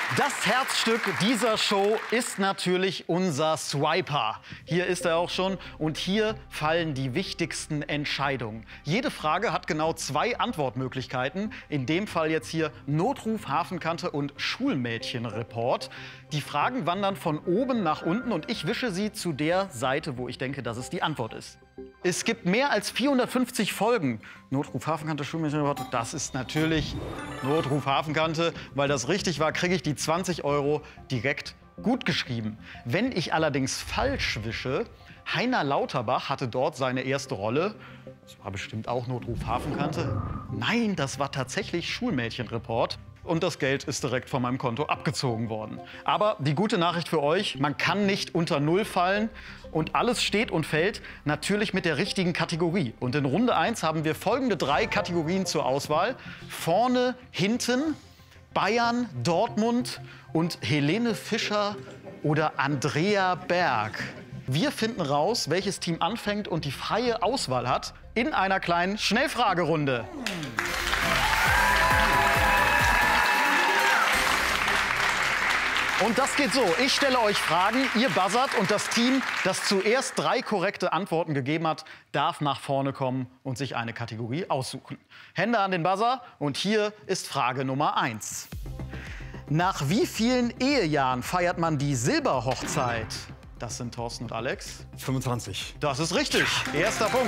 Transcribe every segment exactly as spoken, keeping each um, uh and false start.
Das Herzstück dieser Show ist natürlich unser Swiper. Hier ist er auch schon und hier fallen die wichtigsten Entscheidungen. Jede Frage hat genau zwei Antwortmöglichkeiten. In dem Fall jetzt hier Notruf, Hafenkante und Schulmädchenreport. Die Fragen wandern von oben nach unten und ich wische sie zu der Seite, wo ich denke, dass es die Antwort ist. Es gibt mehr als vierhundertfünfzig Folgen. Notruf, Hafenkante, Schulmädchenreport. Das ist natürlich Notruf, Hafenkante. Weil das richtig war, kriege ich die zwanzig Euro direkt gut geschrieben. Wenn ich allerdings falsch wische, Heiner Lauterbach hatte dort seine erste Rolle. Das war bestimmt auch Notruf, Hafenkante. Nein, das war tatsächlich Schulmädchenreport. Und das Geld ist direkt von meinem Konto abgezogen worden. Aber die gute Nachricht für euch, man kann nicht unter Null fallen. Und alles steht und fällt natürlich mit der richtigen Kategorie. Und in Runde eins haben wir folgende drei Kategorien zur Auswahl. Vorne, hinten, Bayern, Dortmund und Helene Fischer oder Andrea Berg. Wir finden raus, welches Team anfängt und die freie Auswahl hat in einer kleinen Schnellfragerunde. Und das geht so. Ich stelle euch Fragen, ihr buzzert und das Team, das zuerst drei korrekte Antworten gegeben hat, darf nach vorne kommen und sich eine Kategorie aussuchen. Hände an den Buzzer und hier ist Frage Nummer eins. Nach wie vielen Ehejahren feiert man die Silberhochzeit? Das sind Thorsten und Alex. fünfundzwanzig. Das ist richtig. Erster Punkt.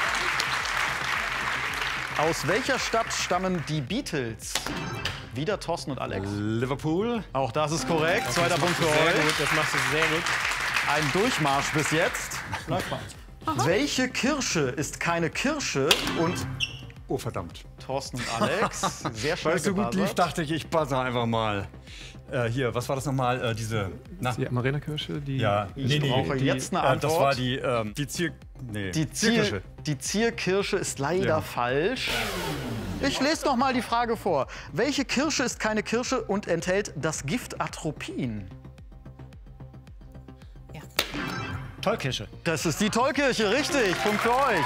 Aus welcher Stadt stammen die Beatles? Wieder Thorsten und Alex. Liverpool. Auch das ist korrekt. Das Zweiter Punkt für sehr euch. Gut, das machst du sehr gut. Ein Durchmarsch bis jetzt. Läuft mal. Welche Kirsche ist keine Kirsche? Und Oh, verdammt. Thorsten und Alex. Sehr schnell Weil es so gut lief, gebuzzert. dachte ich, ich buzzer einfach mal. Äh, hier, was war das nochmal? Äh, diese. Na, Die Amarena-Kirsche, die... ja, Ich brauche die, jetzt eine äh, Antwort. Das war die, ähm, die Zier... Nee, Die, Zierkirsche. Zier, die Zierkirsche ist leider Ja. falsch. Ich lese noch mal die Frage vor. Welche Kirsche ist keine Kirsche und enthält das Gift Atropin? Ja. Tollkirsche. Das ist die Tollkirsche, richtig. Punkt für euch.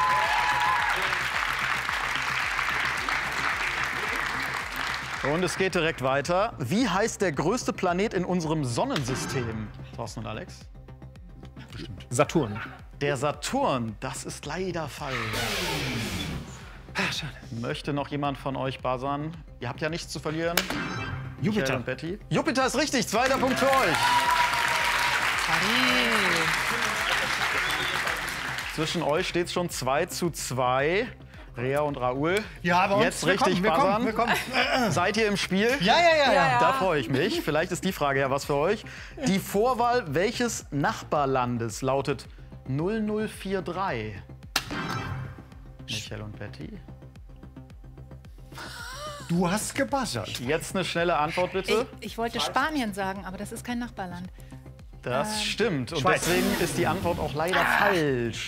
Und es geht direkt weiter. Wie heißt der größte Planet in unserem Sonnensystem? Thorsten und Alex? Saturn. Der Saturn, das ist leider falsch. Ah, schade. Möchte noch jemand von euch buzzern? Ihr habt ja nichts zu verlieren. Michael Jupiter. und Betty. Jupiter ist richtig, zweiter Punkt für euch. Zwischen euch steht es schon zwei zu zwei. Rea und Raoul. Ja, bei uns. Jetzt Wir richtig kommen, wir kommen, buzzern. wir kommen. Seid ihr im Spiel? Ja, ja, ja, ja. Da freue ich mich. Vielleicht ist die Frage ja was für euch. Die Vorwahl welches Nachbarlandes lautet null null vier drei? Michael und Betty. Du hast gebuzzert. Jetzt eine schnelle Antwort, bitte. Ich, ich wollte Spanien sagen, aber das ist kein Nachbarland. Das stimmt. Und Schweiz. deswegen ist die Antwort auch leider falsch.